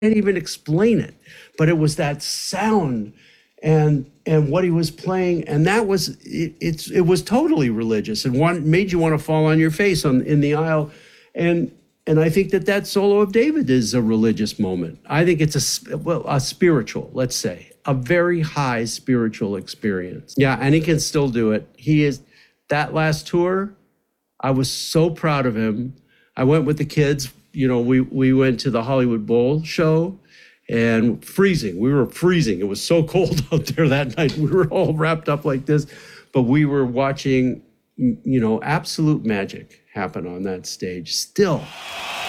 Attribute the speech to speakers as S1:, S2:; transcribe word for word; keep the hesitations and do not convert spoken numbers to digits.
S1: can't even explain it, but it was that sound and and what he was playing, and that was it, it's it was totally religious and one made you want to fall on your face on in the aisle, and and I think that that solo of David is a religious moment. I think it's a well a spiritual, let's say, a very high spiritual experience. Yeah, and he can still do it. He is that last tour. I was so proud of him. I went with the kids. You know, we we went to the Hollywood Bowl show. And freezing, we were freezing. It was so cold out there that night. We were all wrapped up like this, but we were watching, you know, absolute magic happen on that stage still.